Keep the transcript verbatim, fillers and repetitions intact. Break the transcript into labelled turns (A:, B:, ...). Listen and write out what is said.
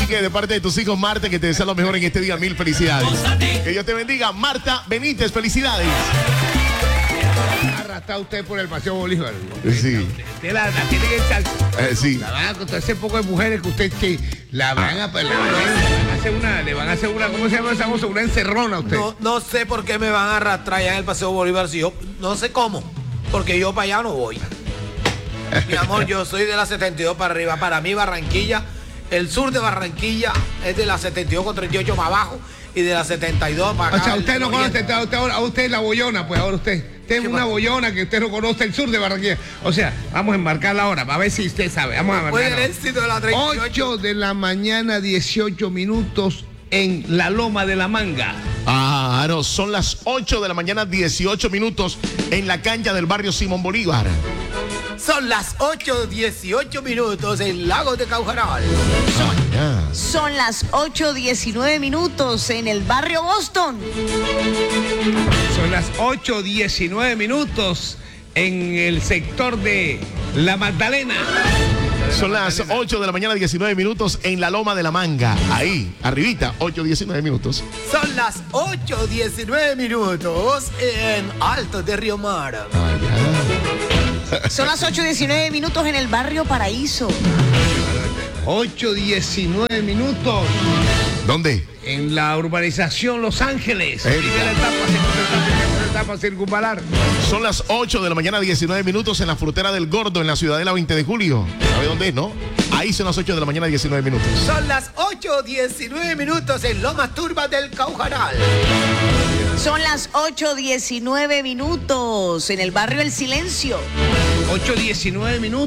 A: Así que de parte de tus hijos, Marta, que te deseo lo mejor en este día. Mil felicidades. Que Dios te bendiga. Marta Benítez, felicidades.
B: Arrastrado usted por el Paseo Bolívar.
A: Sí.
B: Usted la, la tiene que echar.
A: Eh, sí.
B: La van a contar ese poco de mujeres que usted que la van a, la van a hacer una, le van a hacer una, ¿cómo se llama esa cosa? Una encerrona a usted.
C: No, no sé por qué me van a arrastrar allá en el Paseo Bolívar si yo, no sé cómo, porque yo para allá no voy. Mi amor, yo soy de la setenta y dos para arriba. Para mí Barranquilla, el sur de Barranquilla es de la setenta y dos con treinta y ocho para abajo y de la setenta y dos para acá.
B: O sea, usted
C: el
B: no
C: oriente.
B: conoce, usted, ahora usted es la bollona, pues ahora usted. Usted es una bollona que usted no conoce el sur de Barranquilla. O sea, vamos a enmarcarla ahora, para ver si usted sabe. Vamos a
C: Fue el
B: marcarla.
C: éxito de la treinta y ocho.
B: ocho de la mañana, dieciocho minutos en la Loma de la Manga.
A: Ah, no, son las ocho de la mañana, dieciocho minutos en la cancha del barrio Simón Bolívar.
C: Son las ocho dieciocho minutos en Lagos de Caujaral.
A: Ah,
D: Son las ocho diecinueve minutos en el barrio Boston.
B: Son las ocho diecinueve minutos en el sector de La Magdalena.
A: son las ocho de la mañana, diecinueve minutos en la Loma de la Manga. Ahí, arribita, ocho diecinueve minutos.
C: Son las ocho diecinueve minutos en Alto de Río Mar.
A: Ah, ya.
D: Son las ocho diecinueve minutos en el barrio Paraíso.
B: ocho diecinueve minutos
A: ¿Dónde?
B: en la urbanización Los Ángeles.
A: Eh,
B: Primera etapa, segunda etapa, tercera etapa circunvalar.
A: Son las ocho de la mañana, diecinueve minutos en la Frutera del Gordo, en la Ciudadela veinte de julio. ¿Sabe dónde es, no? Ahí son las ocho de la mañana, diecinueve minutos.
C: Son las ocho diecinueve minutos en Lomas Turbas del Caujaral.
D: Son las ocho diecinueve minutos en el barrio El Silencio.
B: ocho diecinueve minutos.